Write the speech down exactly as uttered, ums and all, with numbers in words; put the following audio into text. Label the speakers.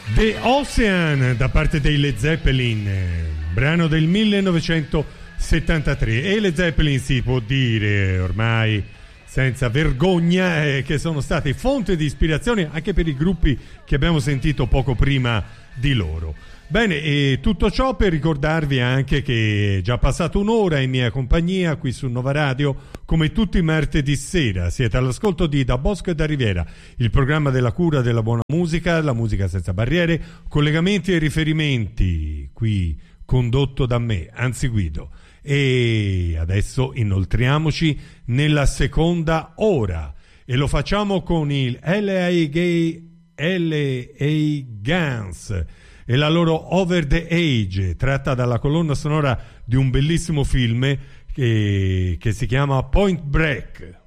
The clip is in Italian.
Speaker 1: The Ocean da parte dei Led Zeppelin, brano del millenovecentosettantatré, e Led Zeppelin si può dire ormai senza vergogna eh, che sono stati fonte di ispirazione anche per i gruppi che abbiamo sentito poco prima di loro. Bene, e tutto ciò per ricordarvi anche che è già passato un'ora in mia compagnia qui su Nova Radio, come tutti i martedì sera. Siete all'ascolto di Da Bosco e da Riviera, il programma della cura della buona musica, la musica senza barriere, collegamenti e riferimenti, qui condotto da me, anzi Guido. E adesso inoltriamoci nella seconda ora e lo facciamo con il L A Guns e la loro Over the Age, tratta dalla colonna sonora di un bellissimo film che, che si chiama Point Break.